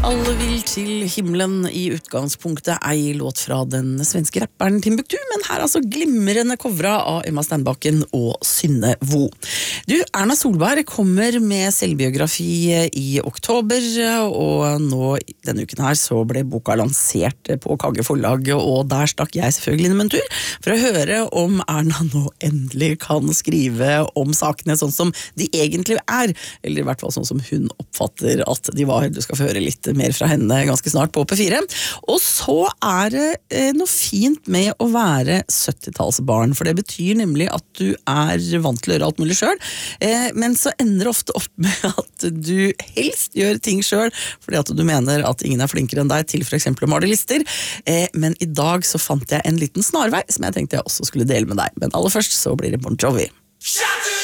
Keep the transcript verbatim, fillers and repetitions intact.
Alle vil til himmelen i utgangspunktet ei låt fra den svenske rapperen Timbuktu, men her altså glimrende covra av Emma Steinbakken og Synne Vo. Du, Erna Solberg kommer med selvbiografi i oktober, og nå denne uken her så ble boka lansert på Kagge forlag, og der stakk jeg selvfølgelig inn med en tur for å høre om Erna nå endelig kan skrive om sakene sånn som de egentlig er, eller i hvert fall sånn som hun oppfatter at de var. Du skal få høre litt mer fra henne ganske snart på P fire. Og så er det eh, noe fint med å være syttitallsbarn, for det betyr nemlig at du er vant til å gjøre alt mulig selv, eh, men så ender det ofte opp med at du helst gjør ting selv, fordi at du mener at ingen er flinkere enn deg til for eksempel å male lister. Eh, men i dag så fant jeg en liten snarvei som jeg tenkte jeg også skulle dele med deg. Men aller først så blir det Bon Jovi.